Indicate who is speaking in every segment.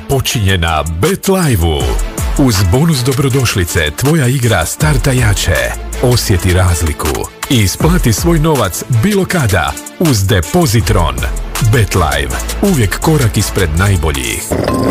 Speaker 1: počinje na BetLive-u. Uz bonus dobrodošlice tvoja igra starta jače. Osjeti razliku i isplati svoj novac bilo kada uz Depozitron. BetLive, uvijek korak ispred najboljih.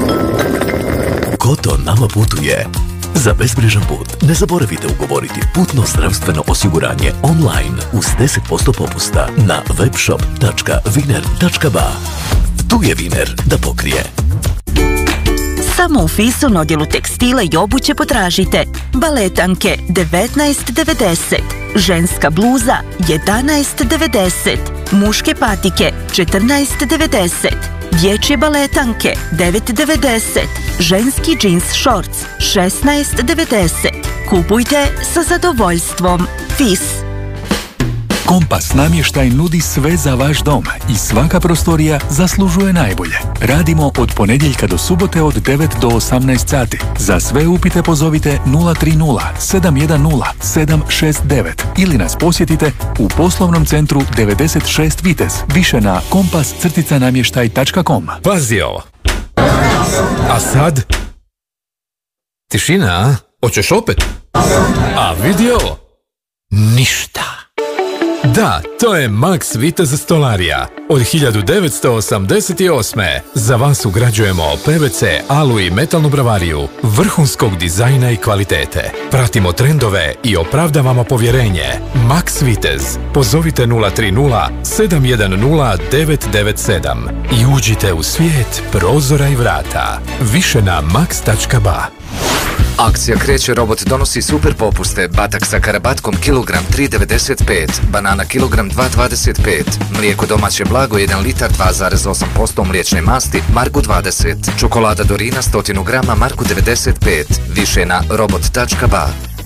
Speaker 2: Koto nama putuje. Za bezbrižan put ne zaboravite ugovoriti putno zdravstveno osiguranje online uz 10% popusta na webshop.winer.ba. Tu je Winer da pokrije.
Speaker 3: Samo u FIS-u na odjelu tekstila i obuće potražite baletanke 19,90, ženska bluza 11,90, muške patike 14,90, dječje baletanke 9,90, ženski džins šorc 16,90. Kupujte sa zadovoljstvom. FIS.
Speaker 4: Kompas namještaj nudi sve za vaš dom i svaka prostorija zaslužuje najbolje. Radimo od ponedjeljka do subote od 9 do 18 sati. Za sve upite pozovite 030 710 769 ili nas posjetite u poslovnom centru 96 Vitez. Više na kompas-namještaj.com.
Speaker 1: Pazi ovo. A sad? Tišina, a? Hoćeš opet? A vidi ovo? Ništa. Da, to je Max Vitez stolarija. Od 1988. Za vas ugrađujemo PVC, alu i metalnu bravariju vrhunskog dizajna i kvalitete. Pratimo trendove i opravdavamo povjerenje. Max Vitez. Pozovite 030 710 997 i uđite u svijet prozora i vrata. Više na max.ba.
Speaker 5: Akcija Kreće robot donosi super popuste. Batak sa karabatkom kilogram 3,95, banana kilogram 2,25, mlijeko domaće blago 1 litar 2,8% mliječne masti marku 20, čokolada Dorina 100 grama marku 95. Više na robot.ba.